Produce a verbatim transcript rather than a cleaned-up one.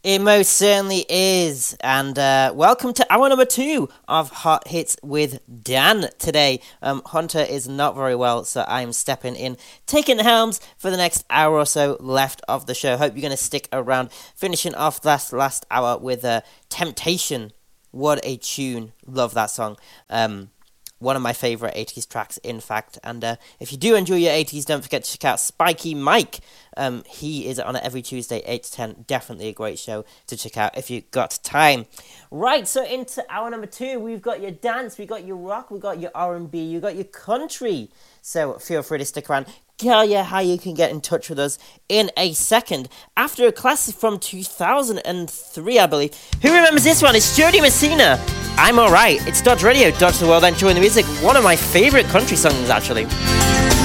It most certainly is. And uh, welcome to hour number two of Hot Hits with Dan today. Um, Hunter is not very well, so I'm stepping in, taking the helms for the next hour or so left of the show. Hope you're going to stick around, finishing off last, last hour with uh, Temptation. What a tune. Love that song. Um, one of my favourite eighties tracks, in fact. And uh, if you do enjoy your eighties, don't forget to check out Spiky Mike. Um, he is on every Tuesday, eight to ten. Definitely a great show to check out if you've got time. Right, so into hour number two, we've got your dance, we've got your rock, we've got your R and B, you've got your country. So feel free to stick around. Tell you how you can get in touch with us in a second. After a classic from two thousand three, I believe. Who remembers this one? It's Jody Messina. I'm Alright. It's Dodge Radio, Dodge the World, Enjoying the Music. One of my favourite country songs, actually.